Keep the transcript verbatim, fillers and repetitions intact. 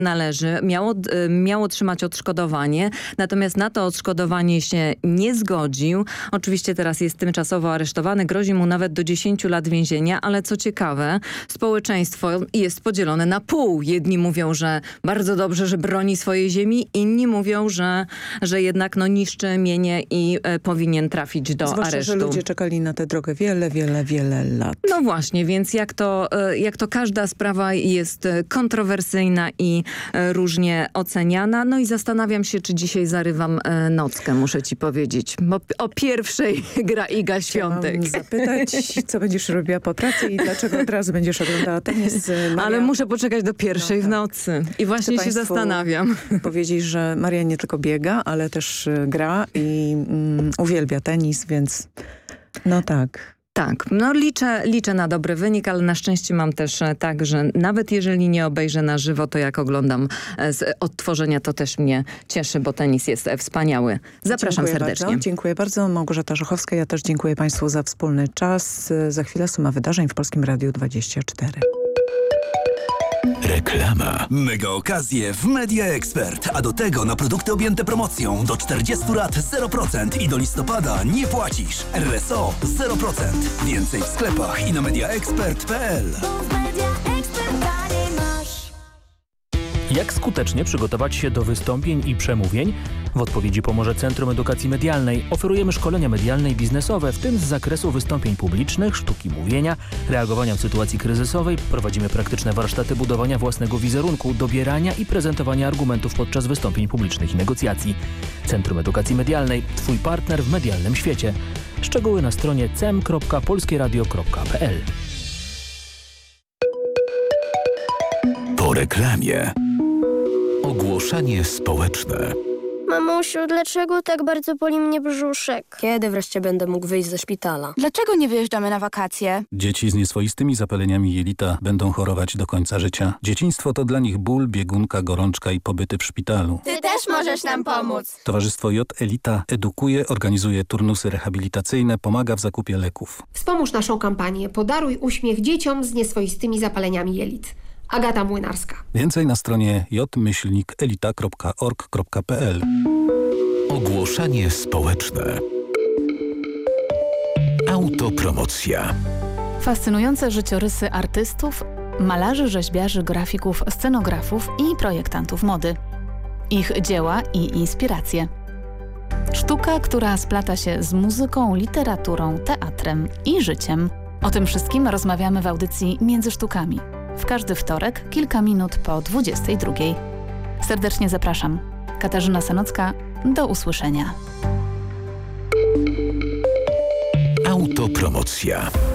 należy, miało, miało otrzymać odszkodowanie, natomiast na to odszkodowanie się nie zgodził. Oczywiście teraz jest tymczasowo aresztowany, grozi mu nawet do dziesięciu lat więzienia, ale co ciekawe, społeczeństwo jest podzielone na pół. Jedni mówią, że bardzo dobrze, że broni swojej ziemi, inni mówią, że, że jednak no, niszczy mienie i e, powinien trafić do Zwłaszcza, aresztu. że ludzie czekali na tę drogę wiele, wiele, wiele lat. No właśnie, więc jak to, e, jak to każda sprawa jest kontrowersyjna i e, różnie oceniana. No i zastanawiam się, czy dzisiaj zarywam e, nockę, muszę ci powiedzieć. Bo o pierwszej gra Iga Świątek. Chciałam zapytać, co będziesz robiła po pracy i dlaczego od razu będziesz oglądała tenis. Maria... Ale muszę poczekać do pierwszej no, tak. w nocy. I właśnie Chcę się zastanawiam. powiedzieć, że Maria nie tylko biega, ale też gra i mm, uwielbia tenis, więc no tak. Tak, no liczę, liczę na dobry wynik, ale na szczęście mam też tak, że nawet jeżeli nie obejrzę na żywo, to jak oglądam z odtworzenia, to też mnie cieszy, bo tenis jest wspaniały. Zapraszam dziękuję serdecznie. Bardzo, dziękuję bardzo. Małgorzata Żuchowska. Ja też dziękuję Państwu za wspólny czas. Za chwilę suma wydarzeń w Polskim Radiu dwadzieścia cztery. Reklama. Mega okazje w Media Expert. A do tego na produkty objęte promocją do czterdziestu lat zero procent i do listopada nie płacisz. R S O zero procent. Więcej w sklepach i na mediaexpert kropka p l. Jak skutecznie przygotować się do wystąpień i przemówień? W odpowiedzi pomoże Centrum Edukacji Medialnej. Oferujemy szkolenia medialne i biznesowe, w tym z zakresu wystąpień publicznych, sztuki mówienia, reagowania w sytuacji kryzysowej. Prowadzimy praktyczne warsztaty budowania własnego wizerunku, dobierania i prezentowania argumentów podczas wystąpień publicznych i negocjacji. Centrum Edukacji Medialnej. Twój partner w medialnym świecie. Szczegóły na stronie c e m kropka polskie radio kropka p l. Po reklamie. Ogłoszenie społeczne. Mamusiu, dlaczego tak bardzo boli mnie brzuszek? Kiedy wreszcie będę mógł wyjść ze szpitala? Dlaczego nie wyjeżdżamy na wakacje? Dzieci z nieswoistymi zapaleniami jelita będą chorować do końca życia. Dzieciństwo to dla nich ból, biegunka, gorączka i pobyty w szpitalu. Ty też możesz nam pomóc. Towarzystwo J Elita edukuje, organizuje turnusy rehabilitacyjne, pomaga w zakupie leków. Wspomóż naszą kampanię Podaruj uśmiech dzieciom z nieswoistymi zapaleniami jelit. Agata Młynarska. Więcej na stronie j myślnik elita kropka org kropka p l. Ogłoszenie społeczne. Autopromocja. Fascynujące życiorysy artystów, malarzy, rzeźbiarzy, grafików, scenografów i projektantów mody. Ich dzieła i inspiracje. Sztuka, która splata się z muzyką, literaturą, teatrem i życiem. O tym wszystkim rozmawiamy w audycji Między Sztukami. W każdy wtorek, kilka minut po dwudziestej drugiej. Serdecznie zapraszam. Katarzyna Sanocka, do usłyszenia. Autopromocja.